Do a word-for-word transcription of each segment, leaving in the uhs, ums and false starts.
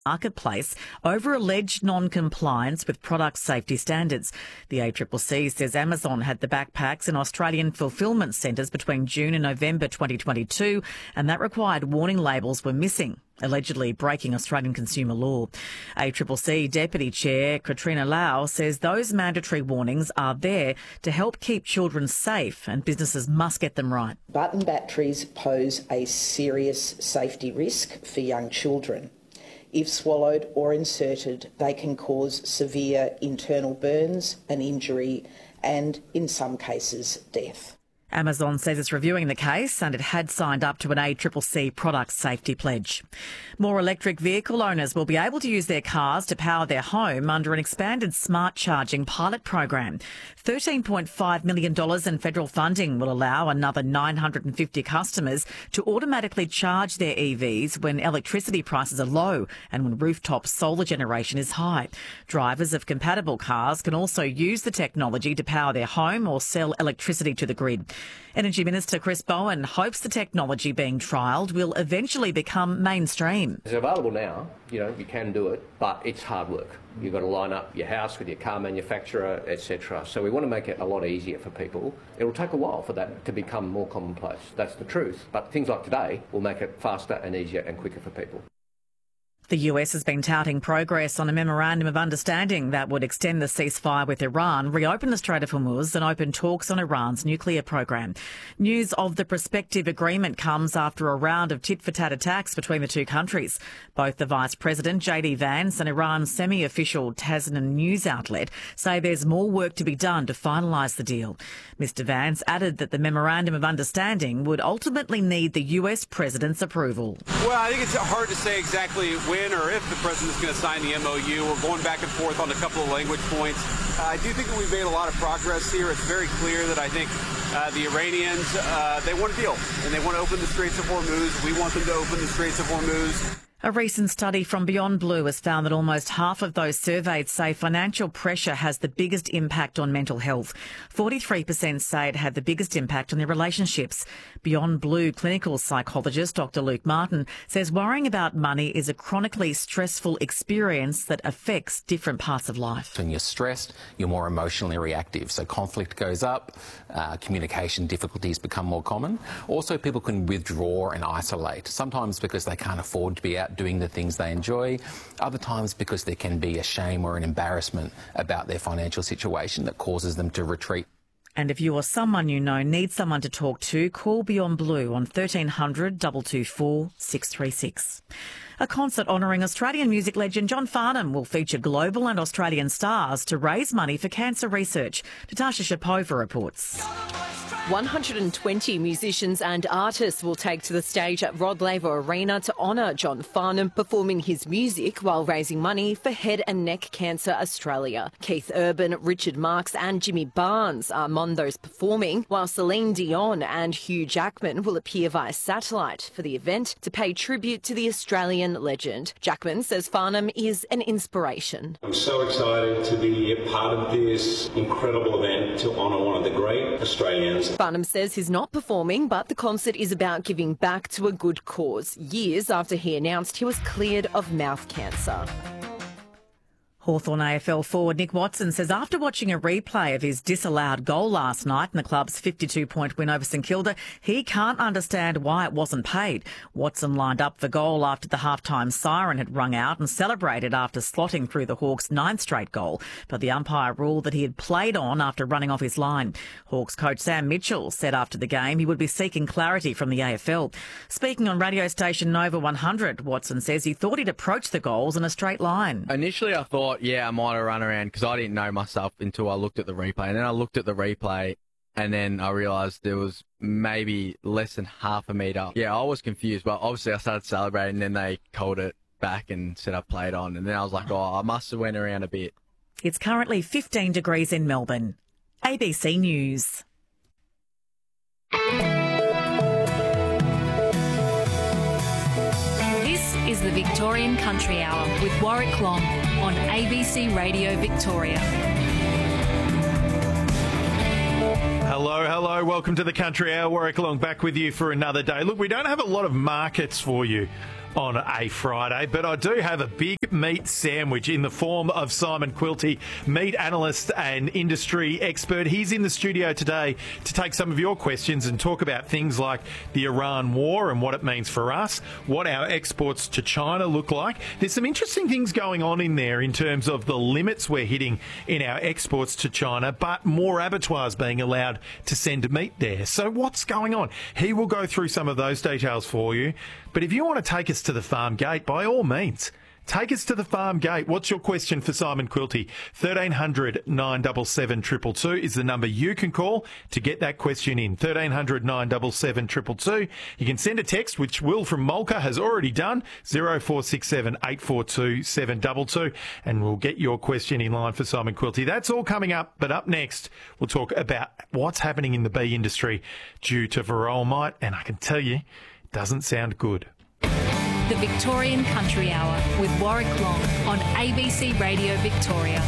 marketplace over alleged non-compliance with product safety standards. The A C C C says Amazon had the backpacks in Australian fulfilment centres between June and November twenty twenty-two, and that required warning labels were missing, allegedly breaking Australian consumer law. A C C C Deputy Chair Katrina Lau says those mandatory warnings are there to help keep children safe, and businesses must get them right. Button batteries pose a serious safety risk for young children. If swallowed or inserted, they can cause severe internal burns, an injury and, in some cases, death. Amazon says it's reviewing the case and it had signed up to an A C C C product safety pledge. More electric vehicle owners will be able to use their cars to power their home under an expanded smart charging pilot program. thirteen point five million dollars in federal funding will allow another nine hundred fifty customers to automatically charge their E Vs when electricity prices are low and when rooftop solar generation is high. Drivers of compatible cars can also use the technology to power their home or sell electricity to the grid. Energy Minister Chris Bowen hopes the technology being trialled will eventually become mainstream. It's available now, you know, you can do it, but it's hard work. You've got to line up your house with your car manufacturer, et cetera. So we want to make it a lot easier for people. It'll take a while for that to become more commonplace. That's the truth. But things like today will make it faster and easier and quicker for people. The U S has been touting progress on a memorandum of understanding that would extend the ceasefire with Iran, reopen the Strait of Hormuz and open talks on Iran's nuclear program. News of the prospective agreement comes after a round of tit-for-tat attacks between the two countries. Both the Vice President, J D Vance, and Iran's semi-official Tasnim news outlet say there's more work to be done to finalise the deal. Mister Vance added that the memorandum of understanding would ultimately need the U S President's approval. Well, I think it's hard to say exactly when or if the president's going to sign the M O U. We're going back and forth on a couple of language points. Uh, I do think that we've made a lot of progress here. It's very clear that I think uh, the Iranians, uh, they want a deal, and they want to open the Straits of Hormuz. We want them to open the Straits of Hormuz. A recent study from Beyond Blue has found that almost half of those surveyed say financial pressure has the biggest impact on mental health. forty-three percent say it had the biggest impact on their relationships. Beyond Blue clinical psychologist Doctor Luke Martin says worrying about money is a chronically stressful experience that affects different parts of life. When you're stressed, you're more emotionally reactive. So conflict goes up, uh, communication difficulties become more common. Also, people can withdraw and isolate, sometimes because they can't afford to be out doing the things they enjoy, other times because there can be a shame or an embarrassment about their financial situation that causes them to retreat. And if you or someone you know needs someone to talk to, call Beyond Blue on thirteen hundred, two two four, six three six. A concert honouring Australian music legend John Farnham will feature global and Australian stars to raise money for cancer research. Natasha Shapova reports. one hundred twenty musicians and artists will take to the stage at Rod Laver Arena to honour John Farnham, performing his music while raising money for Head and Neck Cancer Australia. Keith Urban, Richard Marx and Jimmy Barnes are among those performing, while Celine Dion and Hugh Jackman will appear via satellite for the event to pay tribute to the Australian legend. Jackman says Farnham is an inspiration. I'm so excited to be a part of this incredible event to honour one of the great Australians. Farnham says he's not performing, but the concert is about giving back to a good cause, years after he announced he was cleared of mouth cancer. Hawthorn A F L forward Nick Watson says after watching a replay of his disallowed goal last night in the club's fifty-two point win over St Kilda, he can't understand why it wasn't paid. Watson lined up for goal after the halftime siren had rung out and celebrated after slotting through the Hawks' ninth straight goal, but the umpire ruled that he had played on after running off his line. Hawks coach Sam Mitchell said after the game he would be seeking clarity from the A F L. Speaking on radio station Nova one hundred, Watson says he thought he'd approach the goals in a straight line. Initially I thought, yeah, I might have run around because I didn't know myself until I looked at the replay. And then I looked at the replay and then I realised there was maybe less than half a metre. Yeah, I was confused, but obviously I started celebrating and then they called it back and said I played on. And then I was like, oh, I must have went around a bit. It's currently fifteen degrees in Melbourne. A B C News. Is the Victorian Country Hour with Warwick Long on A B C Radio Victoria. Hello, hello. Welcome to the Country Hour. Warwick Long back with you for another day. Look, we don't have a lot of markets for you on a Friday, but I do have a big meat sandwich in the form of Simon Quilty, meat analyst and industry expert. He's in the studio today to take some of your questions and talk about things like the Iran war and what it means for us, what our exports to China look like. There's some interesting things going on in there in terms of the limits we're hitting in our exports to China, but more abattoirs being allowed to send meat there. So what's going on? He will go through some of those details for you. But if you want to take us to the farm gate, by all means, take us to the farm gate. What's your question for Simon Quilty? thirteen hundred nine seven seven two two two is the number you can call to get that question in. thirteen hundred nine seven seven two two two. You can send a text, which Will from Mulca has already done, zero four six seven eight four two seven two two, and we'll get your question in line for Simon Quilty. That's all coming up, but up next, we'll talk about what's happening in the bee industry due to varroa mite, and I can tell you, it doesn't sound good. The Victorian Country Hour with Warwick Long on A B C Radio Victoria.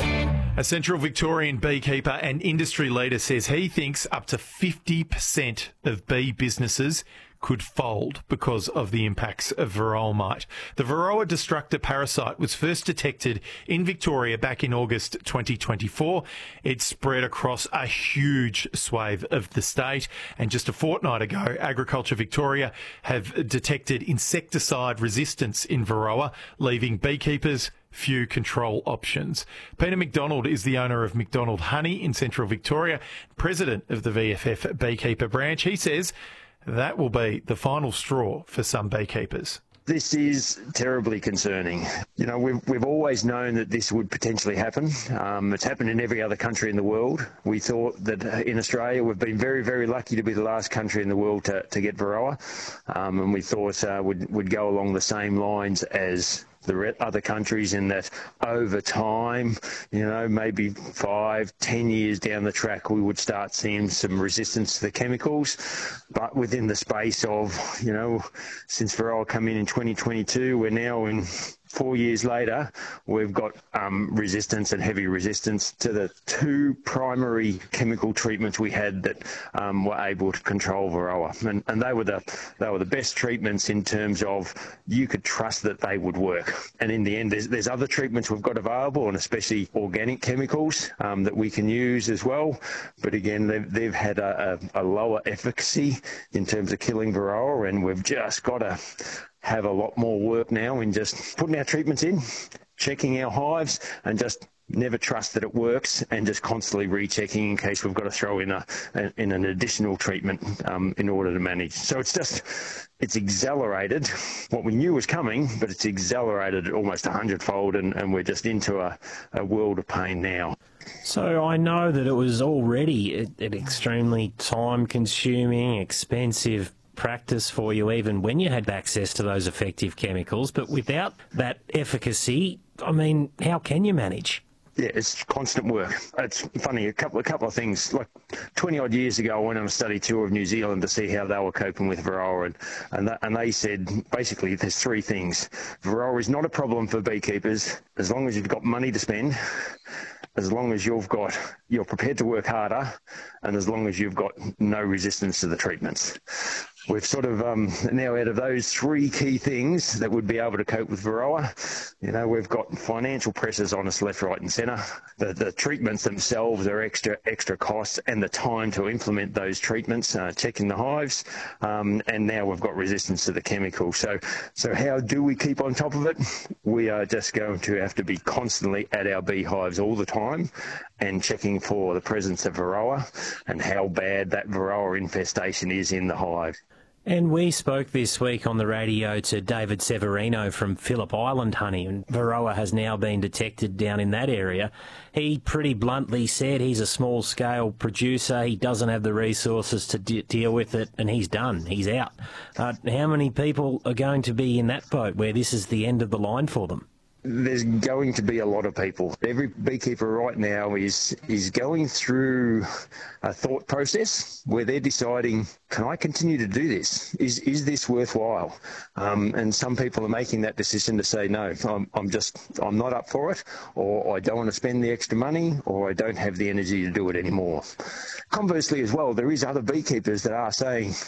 A Central Victorian beekeeper and industry leader says he thinks up to fifty percent of bee businesses could fold because of the impacts of varroa mite. The Varroa destructor parasite was first detected in Victoria back in August twenty twenty-four. It spread across a huge swathe of the state, and just a fortnight ago, Agriculture Victoria have detected insecticide resistance in Varroa, leaving beekeepers few control options. Peter McDonald is the owner of McDonald Honey in Central Victoria, president of the V F F beekeeper branch. He says that will be the final straw for some beekeepers. This is terribly concerning. You know, we've, we've always known that this would potentially happen. Um, it's happened in every other country in the world. We thought that in Australia, we've been very, very lucky to be the last country in the world to, to get varroa. Um, and we thought uh, would would go along the same lines as the other countries, in that over time, you know, maybe five, ten years down the track, we would start seeing some resistance to the chemicals. But within the space of, you know, since varroa come in in twenty twenty-two, we're now in four years later, we've got um, resistance and heavy resistance to the two primary chemical treatments we had that um, were able to control varroa, and, and they were the they were the best treatments in terms of you could trust that they would work. And in the end, there's, there's other treatments we've got available, and especially organic chemicals um, that we can use as well. But again, they've, they've had a, a, a lower efficacy in terms of killing varroa, and we've just got to have a lot more work now in just putting our treatments in, checking our hives, and just never trust that it works, and just constantly rechecking in case we've got to throw in a in an additional treatment um, in order to manage. So it's just, it's accelerated what we knew was coming, but it's accelerated almost a hundredfold, and, and we're just into a, a world of pain now. So I know that it was already an extremely time-consuming, expensive practice for you even when you had access to those effective chemicals, but without that efficacy, I mean, how can you manage? Yeah, it's constant work. It's funny, a couple, a couple of things. Like twenty odd years ago, I went on a study tour of New Zealand to see how they were coping with varroa, and and, that, and they said basically there's three things. Varroa is not a problem for beekeepers as long as you've got money to spend, as long as you've got you're prepared to work harder, and as long as you've got no resistance to the treatments. We've sort of um, now out of those three key things that would be able to cope with varroa, you know, we've got financial pressures on us left, right and centre. The, the treatments themselves are extra extra costs, and the time to implement those treatments, uh, checking the hives, um, and now we've got resistance to the chemical. So, so how do we keep on top of it? We are just going to have to be constantly at our beehives all the time and checking for the presence of varroa and how bad that varroa infestation is in the hive. And we spoke this week on the radio to David Severino from Phillip Island Honey, and varroa has now been detected down in that area. He pretty bluntly said he's a small-scale producer, he doesn't have the resources to de- deal with it, and he's done, he's out. Uh, how many people are going to be in that boat where this is the end of the line for them? There's going to be a lot of people. Every beekeeper right now is is going through a thought process where they're deciding, can I continue to do this? Is is this worthwhile? Um, and some people are making that decision to say, no, I'm, I'm just, I'm not up for it, or I don't want to spend the extra money, or I don't have the energy to do it anymore. Conversely as well, there is other beekeepers that are saying,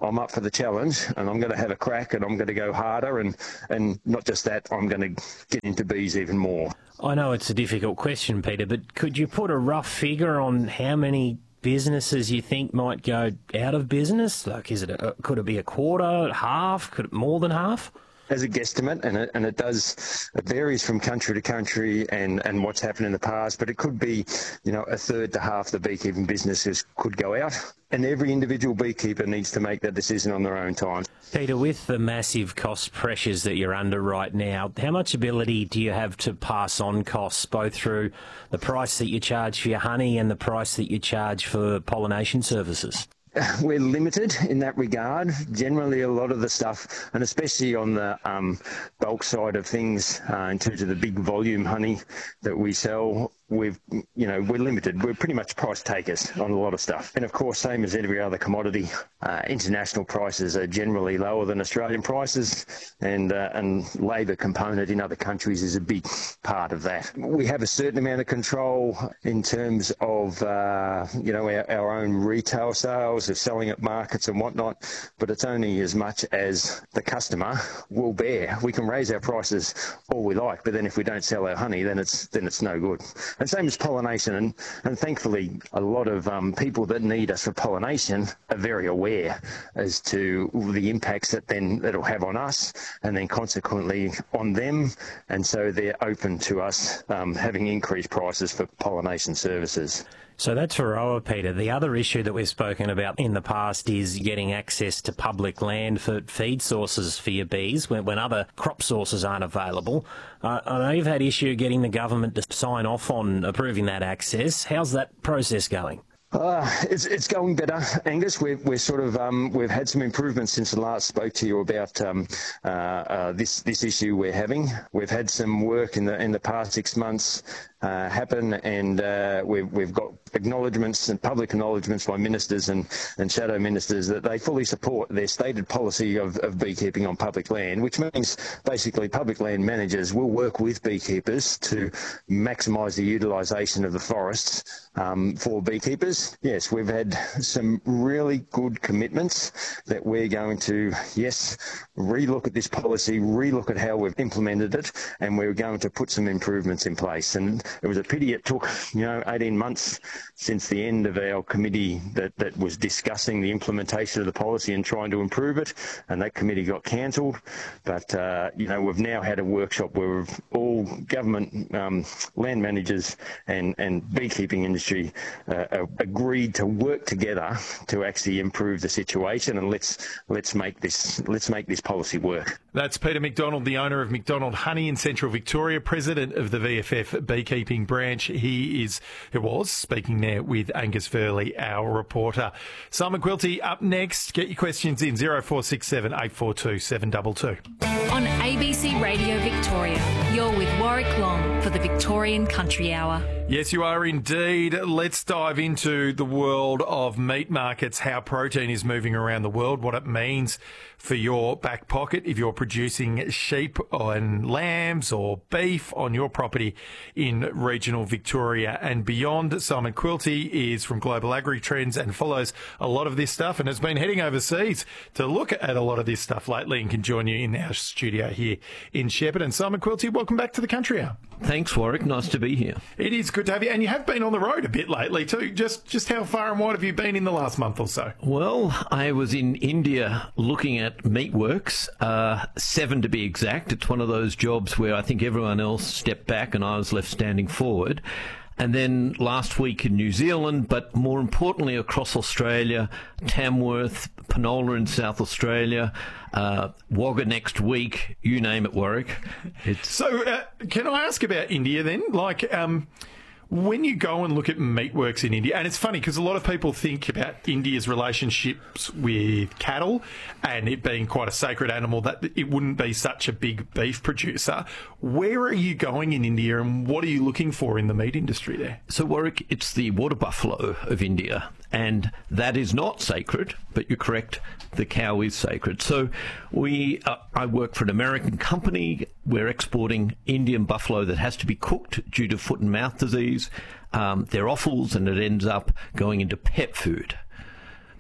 I'm up for the challenge, and I'm going to have a crack, and I'm going to go harder, and, and not just that, I'm going to get into bees even more. I know it's a difficult question, Peter, but could you put a rough figure on how many businesses you think might go out of business? Like, is it a, could it be a quarter, half, could it more than half? As a guesstimate, and it, and it does, it varies from country to country and, and what's happened in the past, but it could be, you know, a third to half the beekeeping businesses could go out, and every individual beekeeper needs to make that decision on their own time. Peter, with the massive cost pressures that you're under right now, how much ability do you have to pass on costs, both through the price that you charge for your honey and the price that you charge for pollination services? We're limited in that regard. Generally, a lot of the stuff, and especially on the um, bulk side of things, uh, in terms of the big volume honey that we sell, we've, you know, we're limited. We're pretty much price takers on a lot of stuff. And of course, same as every other commodity, uh, international prices are generally lower than Australian prices, and uh, and labour component in other countries is a big part of that. We have a certain amount of control in terms of, uh, you know, our, our own retail sales of selling at markets and whatnot, but it's only as much as the customer will bear. We can raise our prices all we like, but then if we don't sell our honey, then it's then it's no good. And same as pollination, and, and thankfully a lot of um, people that need us for pollination are very aware as to the impacts that then that'll have on us, and then consequently on them, and so they're open to us um, having increased prices for pollination services. So that's Varroa, Peter. The other issue that we've spoken about in the past is getting access to public land for feed sources for your bees when, when other crop sources aren't available. Uh, I know you've had issue getting the government to sign off on approving that access. How's that process going? Uh, it's it's going better, Angus. We're we're sort of um, we've had some improvements since I last spoke to you about um, uh, uh, this this issue we're having. We've had some work in the in the past six months uh, happen, and uh, we've we've got acknowledgements and public acknowledgements by ministers and, and shadow ministers that they fully support their stated policy of, of beekeeping on public land, which means basically public land managers will work with beekeepers to maximise the utilisation of the forests um, for beekeepers. Yes, we've had some really good commitments that we're going to, yes, relook at this policy, relook at how we've implemented it, and we're going to put some improvements in place. And it was a pity it took, you know, eighteen months since the end of our committee that, that was discussing the implementation of the policy and trying to improve it, and that committee got cancelled. But, uh, you know, we've now had a workshop where we've all government um, land managers and, and beekeeping industry uh, agreed to work together to actually improve the situation, and let's let's make this let's make this policy work. That's Peter McDonald, the owner of McDonald Honey in Central Victoria, president of the V F F beekeeping branch. He is, he was speaking there with Angus Furley, our reporter. Simon Quilty up next. Get your questions in zero four six seven, eight four two, seven two two. On A B C Radio Victoria, you're with Warwick Long for the Victorian Country Hour. Yes, you are indeed. Let's dive into the world of meat markets, how protein is moving around the world, what it means for your back pocket if you're producing sheep and lambs or beef on your property in regional Victoria and beyond. Simon Quilty is from Global Agri Trends and follows a lot of this stuff and has been heading overseas to look at a lot of this stuff lately and can join you in our studio here in Shepparton. Simon Quilty, welcome back to the Country Hour. Thanks, Warwick. Nice to be here. It is good to have you. And you have been on the road a bit lately too. Just just how far and wide have you been in the last month or so? Well, I was in India looking at meatworks, uh, seven to be exact. It's one of those jobs where I think everyone else stepped back and I was left standing forward. And then last week in New Zealand, but more importantly across Australia, Tamworth, Penola in South Australia, uh, Wagga next week, you name it, Warwick. It's... So uh, can I ask about India then? Like, um, when you go and look at meatworks in India, and it's funny because a lot of people think about India's relationships with cattle and it being quite a sacred animal, that it wouldn't be such a big beef producer. Where are you going in India and what are you looking for in the meat industry there? So, Warwick, it's the water buffalo of India, and that is not sacred, but you're correct, the cow is sacred. So we, uh, I work for an American company. We're exporting Indian buffalo that has to be cooked due to foot and mouth disease. Um, they're offals and it ends up going into pet food.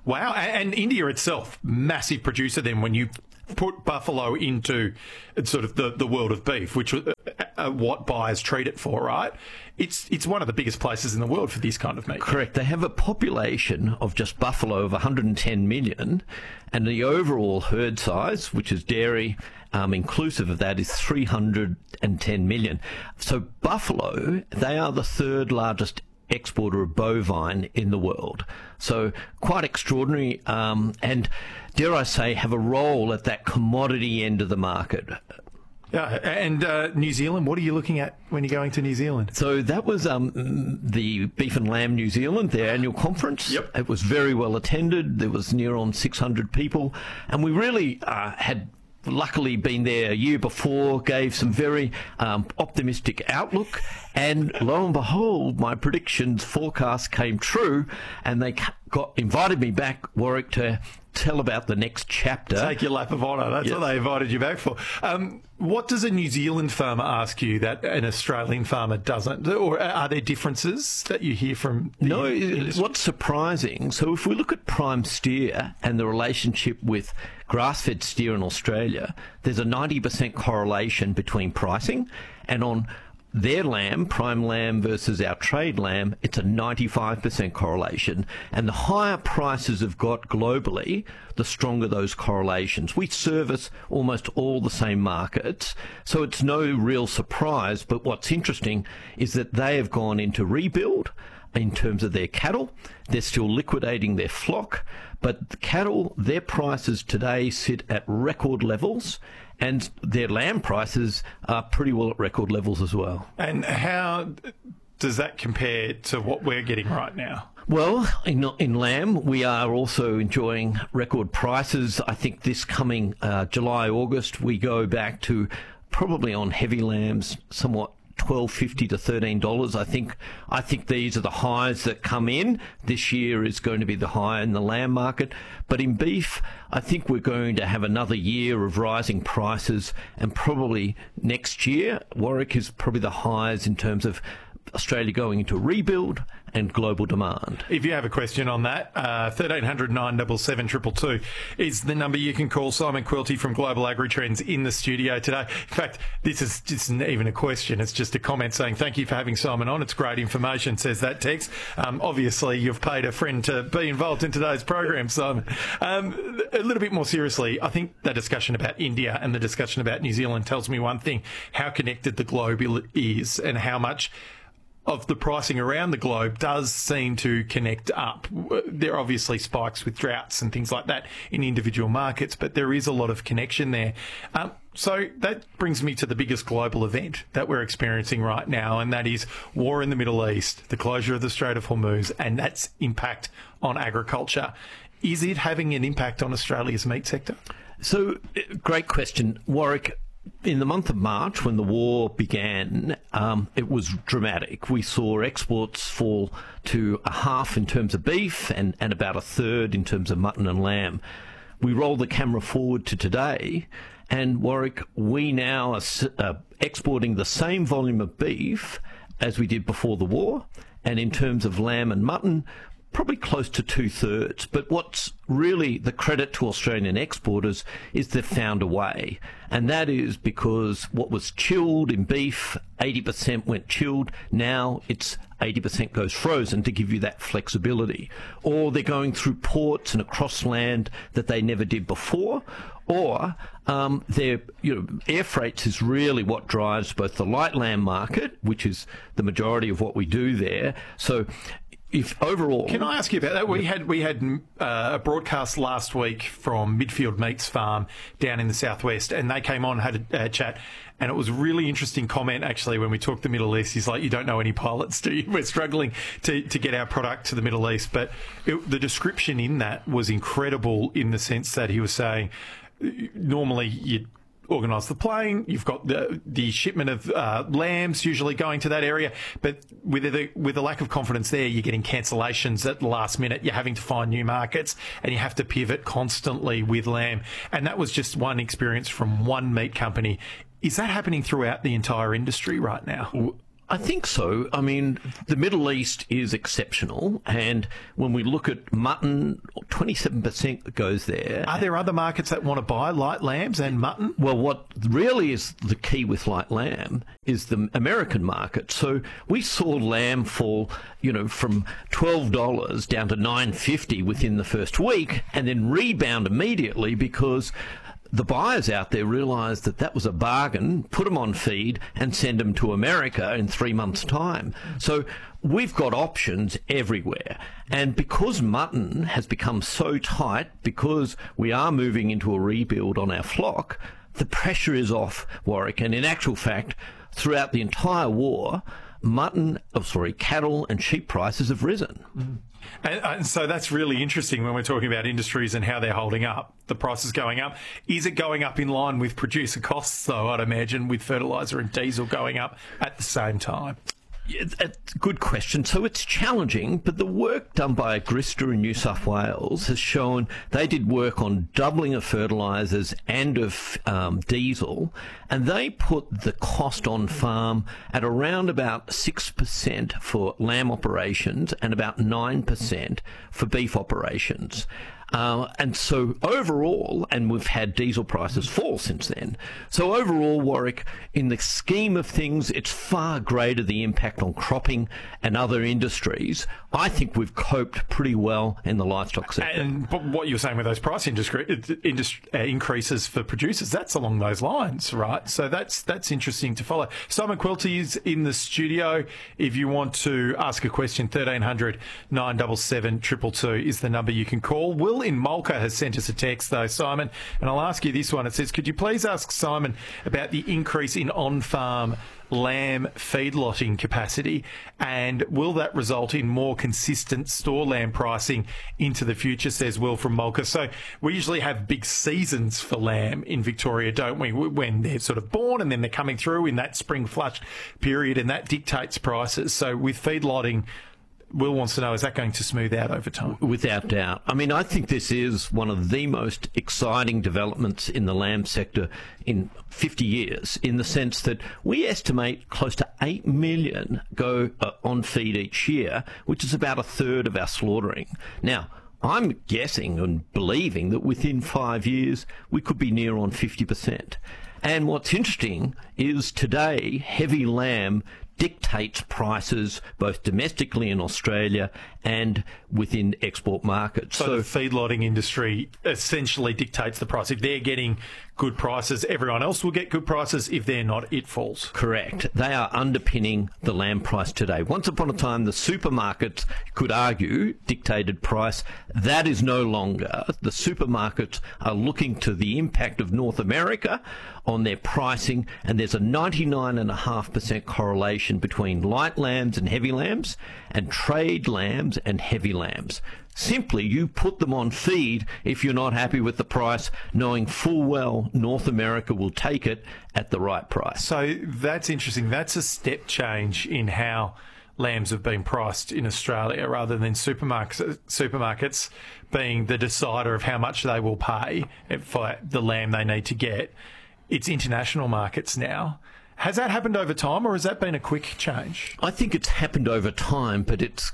Wow. And, and India itself, massive producer then when you put buffalo into sort of the, the world of beef, which uh, uh, what buyers treat it for, right? It's it's one of the biggest places in the world for this kind of meat. Correct. They have a population of just buffalo of one hundred ten million, and the overall herd size, which is dairy, um, inclusive of that, is three hundred ten million. So buffalo, they are the third largest exporter of bovine in the world. So quite extraordinary, um, and dare I say, have a role at that commodity end of the market. Yeah, and uh, New Zealand, what are you looking at when you're going to New Zealand? So that was um, the Beef and Lamb New Zealand, their annual conference. Yep. It was very well attended. There was near on six hundred people, and we really uh, had luckily been there a year before, gave some very um, optimistic outlook, and lo and behold, my predictions forecast came true, and they got invited me back, Warwick, to tell about the next chapter. Take your lap of honour. That's yes. what they invited you back for. Um, what does a New Zealand farmer ask you that an Australian farmer doesn't? Or are there differences that you hear from the No, industry? What's surprising, so if we look at prime steer and the relationship with grass-fed steer in Australia, there's a ninety percent correlation between pricing, and on their lamb, prime lamb versus our trade lamb, it's a ninety-five percent correlation. And the higher prices have got globally, the stronger those correlations. We service almost all the same markets, so it's no real surprise. But what's interesting is that they have gone into rebuild in terms of their cattle. They're still liquidating their flock, but the cattle, their prices today sit at record levels, and their lamb prices are pretty well at record levels as well. And how does that compare to what we're getting right now? Well, in, in lamb, we are also enjoying record prices. I think this coming uh, July, August, we go back to probably on heavy lambs somewhat twelve fifty to thirteen dollars. I think I think these are the highs that come in. This year is going to be the high in the lamb market. But in beef, I think we're going to have another year of rising prices, and probably next year, Warwick is probably the highs in terms of Australia going into rebuild and global demand. If you have a question on that, uh, thirteen hundred nine seven seven two two two is the number you can call. Simon Quilty from Global Agri-Trends in the studio today. In fact, this is just not even a question, it's just a comment saying thank you for having Simon on. It's great information, says that text. Um, obviously, you've paid a friend to be involved in today's program, Simon. Um, a little bit more seriously, I think the discussion about India and the discussion about New Zealand tells me one thing, how connected the globe is and how much of the pricing around the globe does seem to connect up. There are obviously spikes with droughts and things like that in individual markets, but there is a lot of connection there. Um, so that brings me to the biggest global event that we're experiencing right now, and that is war in the Middle East, the closure of the Strait of Hormuz, and that's impact on agriculture. Is it having an impact on Australia's meat sector? So, great question, Warwick. In the month of March, when the war began, um, it was dramatic. We saw exports fall to a half in terms of beef and, and about a third in terms of mutton and lamb. We roll the camera forward to today, and Warwick, we now are uh, exporting the same volume of beef as we did before the war, and in terms of lamb and mutton, probably close to two-thirds. But what's really the credit to Australian exporters is they've found a way. And that is because what was chilled in beef, eighty percent went chilled. Now it's eighty percent goes frozen to give you that flexibility. Or they're going through ports and across land that they never did before. Or um, their you know, air freights is really what drives both the light lamb market, which is the majority of what we do there. So if overall, can I ask you about that? We had we had uh, a broadcast last week from Midfield Meats Farm down in the southwest, and they came on and had a, a chat, and it was a really interesting comment actually when we talked the Middle East. He's like, "You don't know any pilots, do you? We're struggling to to get our product to the Middle East." But it, the description in that was incredible in the sense that he was saying, normally you organise the plane, you've got the the shipment of uh, lambs usually going to that area, but with the with the lack of confidence there, you're getting cancellations at the last minute. You're having to find new markets, and you have to pivot constantly with lamb. And that was just one experience from one meat company. Is that happening throughout the entire industry right now? I think so. I mean, the Middle East is exceptional, and when we look at mutton, twenty-seven percent goes there. Are there other markets that want to buy light lambs and mutton? Well, what really is the key with light lamb is the American market. So we saw lamb fall, you know, from twelve dollars down to nine fifty within the first week, and then rebound immediately because the buyers out there realised that that was a bargain, put them on feed and send them to America in three months' time. So we've got options everywhere. And because mutton has become so tight, because we are moving into a rebuild on our flock, the pressure is off, Warwick. And in actual fact, throughout the entire war, mutton, oh, sorry, cattle and sheep prices have risen. Mm. And, and so that's really interesting when we're talking about industries and how they're holding up. The price is going up. Is it going up in line with producer costs, though, I'd imagine, with fertiliser and diesel going up at the same time? Yeah, that's a good question. So it's challenging, but the work done by Agrista in New South Wales has shown they did work on doubling of fertilisers and of um, diesel, and they put the cost on farm at around about six percent for lamb operations and about nine percent for beef operations. Uh, and so overall, and we've had diesel prices fall since then, so overall, Warwick, in the scheme of things, it's far greater the impact on cropping and other industries. I think we've coped pretty well in the livestock sector. And what you're saying with those price industry, industry, uh, increases for producers, that's along those lines, right? So that's that's interesting to follow. Simon Quilty is in the studio. If you want to ask a question, thirteen hundred, nine seven seven, two two two is the number you can call. Will in Mulca has sent us a text, though, Simon, and I'll ask you this one. It says, could you please ask Simon about the increase in on-farm lamb feedlotting capacity, and will that result in more consistent store lamb pricing into the future, says Will from Mulca. So we usually have big seasons for lamb in Victoria, don't we, when they're sort of born and then they're coming through in that spring flush period, and that dictates prices. So with feedlotting, Will wants to know, is that going to smooth out over time? Without doubt. I mean, I think this is one of the most exciting developments in the lamb sector in fifty years, in the sense that we estimate close to eight million go uh, on feed each year, which is about a third of our slaughtering. Now, I'm guessing and believing that within five years we could be near on fifty percent. And what's interesting is today, heavy lamb dictates prices both domestically in Australia and within export markets. So, so the feedlotting industry essentially dictates the price. If they're getting good prices, everyone else will get good prices. If they're not, it falls. Correct. They are underpinning the lamb price today. Once upon a time, the supermarkets, could argue, dictated price. That is no longer. The supermarkets are looking to the impact of North America on their pricing, and there's a ninety-nine point five percent correlation between light lambs and heavy lambs and trade lambs and heavy lambs. Simply, you put them on feed if you're not happy with the price, knowing full well North America will take it at the right price. So that's interesting. That's a step change in how lambs have been priced in Australia, rather than supermarkets, supermarkets being the decider of how much they will pay for the lamb they need to get. It's international markets now. Has that happened over time, or has that been a quick change? I think it's happened over time, but it's,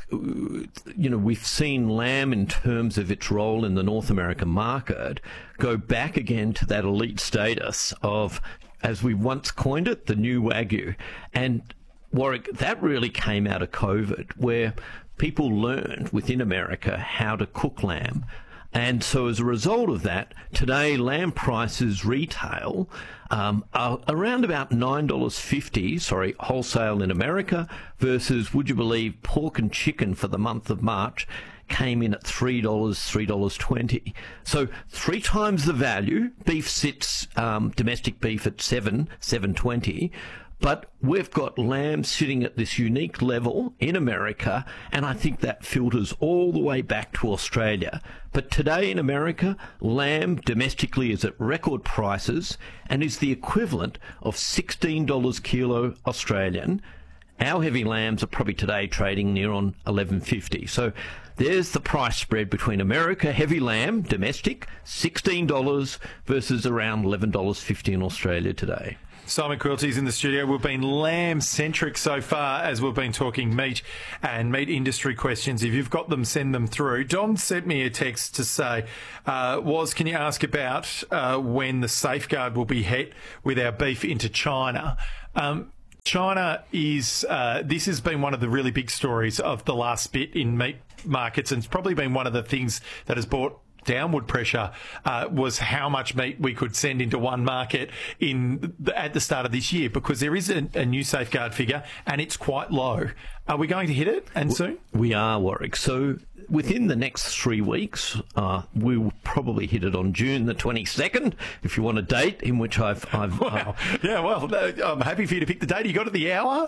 you know, we've seen lamb in terms of its role in the North American market go back again to that elite status of, as we once coined it, the new Wagyu. And Warwick, that really came out of COVID, where people learned within America how to cook lamb. And so as a result of that, today lamb prices retail um, are around about nine dollars fifty, sorry, wholesale in America, versus, would you believe, pork and chicken for the month of March came in at three dollars, three dollars twenty. So three times the value. Beef sits, um, domestic beef at seven, seven twenty. But we've got lamb sitting at this unique level in America, and I think that filters all the way back to Australia. But today in America, lamb domestically is at record prices and is the equivalent of sixteen dollars kilo Australian. Our heavy lambs are probably today trading near on eleven fifty. So there's the price spread between America, heavy lamb, domestic, sixteen dollars versus around eleven dollars fifty in Australia today. Simon Quilty's in the studio. We've been lamb-centric so far as we've been talking meat and meat industry questions. If you've got them, send them through. Don sent me a text to say, uh, was, can you ask about uh, when the safeguard will be hit with our beef into China? Um, China is, uh, this has been one of the really big stories of the last bit in meat markets, and it's probably been one of the things that has brought downward pressure uh, was how much meat we could send into one market in the, at the start of this year, because there is a, a new safeguard figure and it's quite low. Are we going to hit it and soon? We are, Warwick. So within the next three weeks, uh, we will probably hit it on June the twenty-second, if you want a date in which I've... I've wow. uh, yeah, well, I'm happy for you to pick the date. You got it the hour?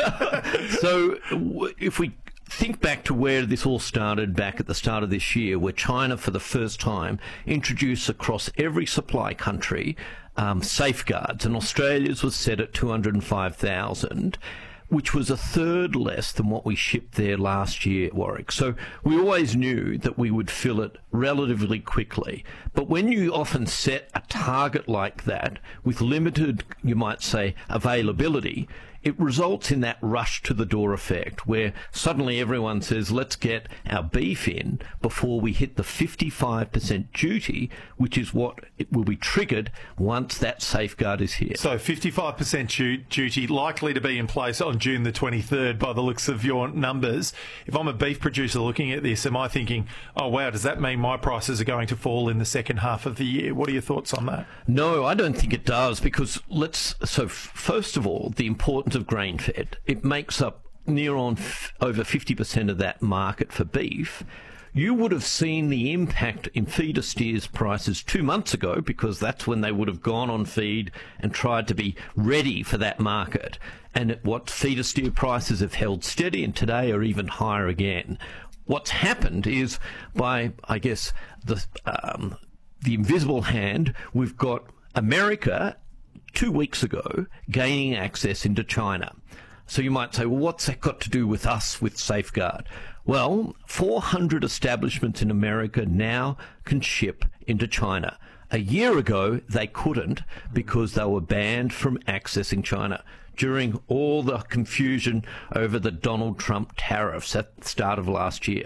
So if we think back to where this all started back at the start of this year, where China for the first time introduced across every supply country um, safeguards, and Australia's was set at two hundred five thousand, which was a third less than what we shipped there last year, Warwick. So we always knew that we would fill it relatively quickly. But when you often set a target like that with limited, you might say, availability, it results in that rush to the door effect where suddenly everyone says, let's get our beef in before we hit the fifty-five percent duty, which is what it will be triggered once that safeguard is here. So fifty-five percent duty likely to be in place on June the twenty-third by the looks of your numbers. If I'm a beef producer looking at this, am I thinking, oh, wow, does that mean my prices are going to fall in the second half of the year? What are your thoughts on that? No, I don't think it does, because let's, so first of all, the importance of grain fed. It makes up near on f- over fifty percent of that market for beef. You would have seen the impact in feeder steers prices two months ago, because that's when they would have gone on feed and tried to be ready for that market. And what feeder steer prices have held steady and today are even higher again. What's happened is by, I guess, the um, the invisible hand, we've got America two weeks ago gaining access into China. So you might say, well, what's that got to do with us with Safeguard? Well, four hundred establishments in America now can ship into China. A year ago, they couldn't because they were banned from accessing China during all the confusion over the Donald Trump tariffs at the start of last year.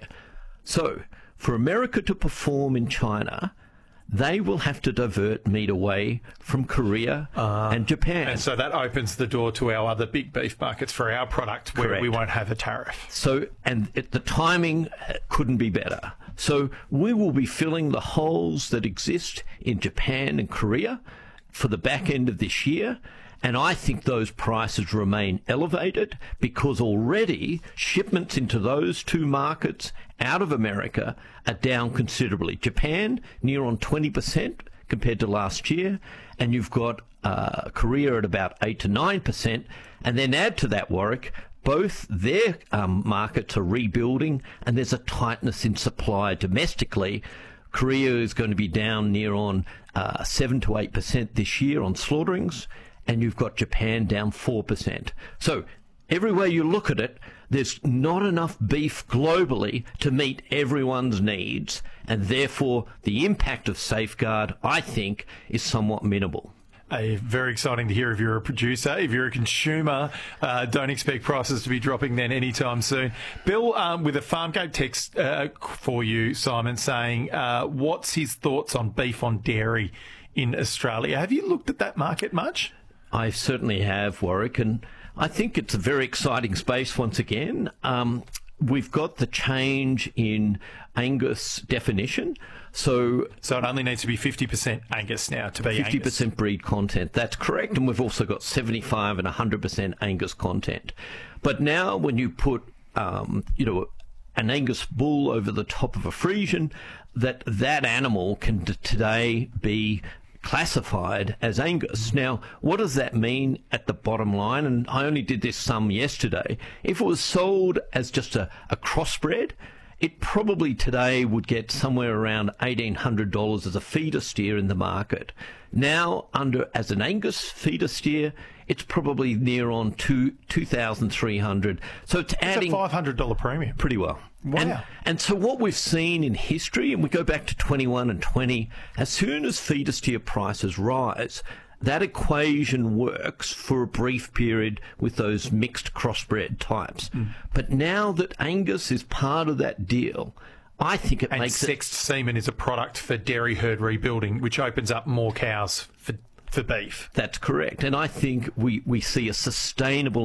So for America to perform in China, they will have to divert meat away from Korea uh, and Japan. And so that opens the door to our other big beef markets for our product where Correct. We won't have a tariff. So, and it, the timing couldn't be better. So we will be filling the holes that exist in Japan and Korea for the back end of this year. And I think those prices remain elevated because already shipments into those two markets out of America are down considerably. Japan, near on twenty percent compared to last year, and you've got uh, Korea at about eight to nine percent. And then add to that, Warwick, both their um, markets are rebuilding, and there's a tightness in supply domestically. Korea is going to be down near on uh, seven to eight percent this year on slaughterings, and you've got Japan down four percent. So every way you look at it, there's not enough beef globally to meet everyone's needs, and therefore the impact of Safeguard, I think, is somewhat minimal. Uh, very exciting to hear if you're a producer. If you're a consumer, uh, don't expect prices to be dropping then anytime soon. Bill, um, with a Farmgate text uh, for you, Simon, saying, uh, what's his thoughts on beef on dairy in Australia? Have you looked at that market much? I certainly have, Warwick, and I think it's a very exciting space once again. Um, we've got the change in Angus definition. So, so it only needs to be fifty percent Angus now to be fifty percent Angus. Breed content. That's correct. And we've also got seventy-five and one hundred percent Angus content. But now when you put, um, you know, an Angus bull over the top of a Friesian, that that animal can t- today be classified as Angus. Now, what does that mean at the bottom line? And I only did this sum yesterday. If it was sold as just a, a crossbred, it probably today would get somewhere around eighteen hundred dollars as a feeder steer in the market. Now, under as an Angus feeder steer, it's probably near on two two thousand three hundred. So it's, it's adding a five hundred dollars premium. Pretty well. Wow. And, and so what we've seen in history, and we go back to twenty-one and twenty, as soon as feeder steer prices rise, that equation works for a brief period with those mixed crossbred types. Mm. But now that Angus is part of that deal, I think it and makes sexed it... semen is a product for dairy herd rebuilding, which opens up more cows for, for beef. That's correct. And I think we, we see a sustainable